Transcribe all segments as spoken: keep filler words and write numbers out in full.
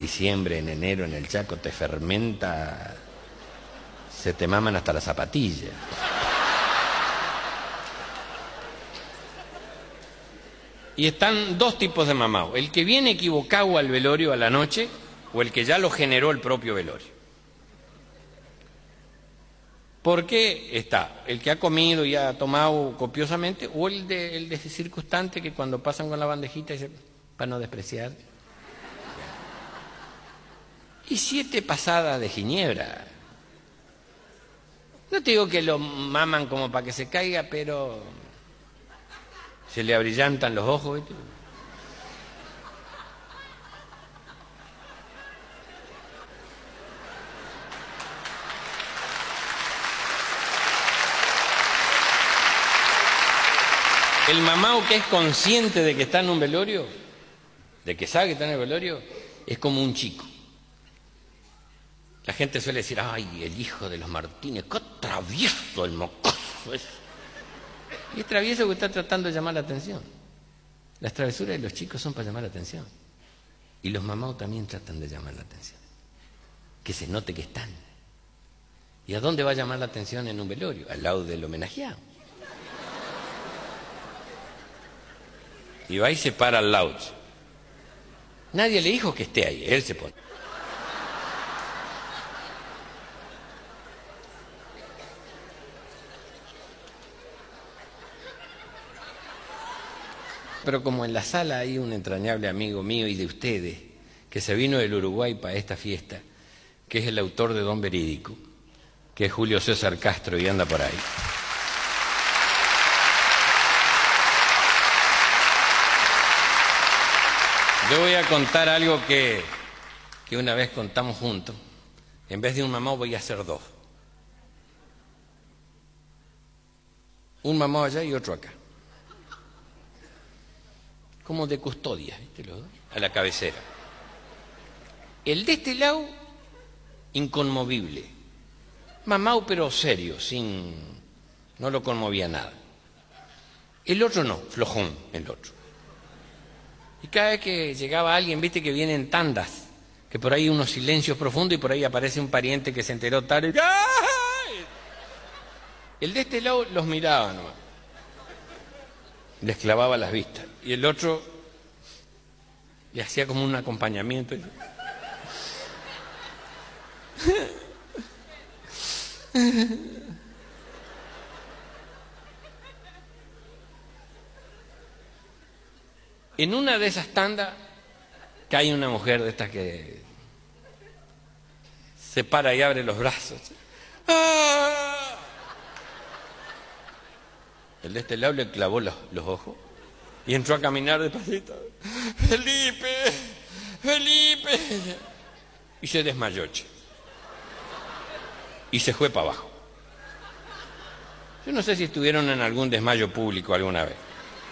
diciembre, en enero, en el Chaco, te fermenta, se te maman hasta las zapatillas. Y están dos tipos de mamao: el que viene equivocado al velorio a la noche o el que ya lo generó el propio velorio. ¿Por qué está el que ha comido y ha tomado copiosamente o el de, el de ese circunstante que cuando pasan con la bandejita dice, para no despreciar? Y siete pasadas de ginebra. No te digo que lo maman como para que se caiga, pero se le abrillantan los ojos, ¿viste? El mamao que es consciente de que está en un velorio, de que sabe que está en el velorio, es como un chico. La gente suele decir, ay, el hijo de los Martínez, qué travieso el mocoso es. Y es travieso que está tratando de llamar la atención. Las travesuras de los chicos son para llamar la atención. Y los mamaos también tratan de llamar la atención. Que se note que están. ¿Y a dónde va a llamar la atención en un velorio? Al lado del homenajeado. Y va y se para al lado. Nadie le dijo que esté ahí, él se pone. Pero como en la sala hay un entrañable amigo mío y de ustedes, que se vino del Uruguay para esta fiesta, que es el autor de Don Verídico, que es Julio César Castro y anda por ahí. Yo voy a contar algo que, que una vez contamos juntos. En vez de un mamao voy a hacer dos. Un mamao allá y otro acá. Como de custodia, ¿viste? Los dos, a la cabecera. El de este lado, inconmovible. Mamao pero serio, sin... no lo conmovía nada. El otro no, flojón, el otro. Y cada vez que llegaba alguien, viste que viene en tandas, que por ahí hay unos silencios profundos y por ahí aparece un pariente que se enteró tarde. ¡Ay! El de este lado los miraba nomás. Les clavaba las vistas. Y el otro le hacía como un acompañamiento. En una de esas tandas cae una mujer de estas que se para y abre los brazos. ¡Ah! El de este lado le clavó los, los ojos y entró a caminar despacito. ¡Felipe! ¡Felipe! Y se desmayó. Che. Y se fue para abajo. Yo no sé si estuvieron en algún desmayo público alguna vez.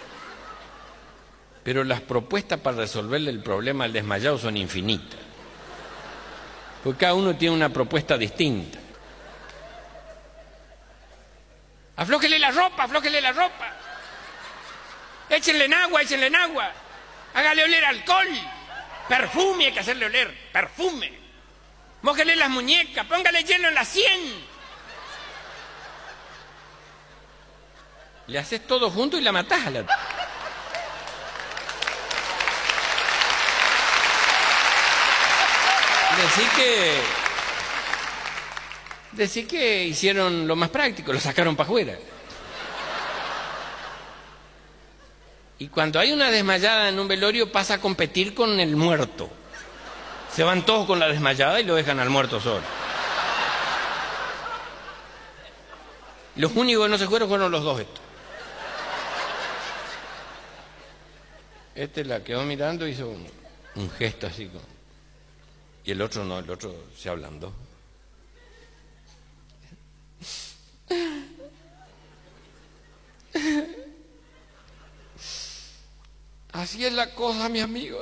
Pero las propuestas para resolverle el problema al desmayado son infinitas. Porque cada uno tiene una propuesta distinta. Aflójele la ropa, aflójele la ropa. Échenle en agua, échenle en agua. Hágale oler alcohol. Perfume, hay que hacerle oler, perfume. Mójele las muñecas, póngale hielo en la sien. Le haces todo junto y la matás a la... Decir que, decir que hicieron lo más práctico, lo sacaron para afuera. Y cuando hay una desmayada en un velorio pasa a competir con el muerto. Se van todos con la desmayada y lo dejan al muerto solo. Los únicos que no se fueron fueron los dos estos. Este la quedó mirando y hizo un, un gesto así como... Y el otro no, el otro se ablandó. Así es la cosa, mi amigo.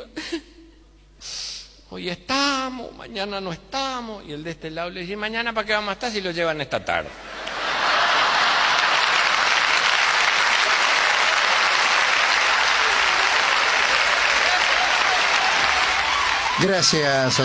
Hoy estamos, mañana no estamos. Y el de este lado le dice, mañana para qué vamos a estar si lo llevan esta tarde. Gracias.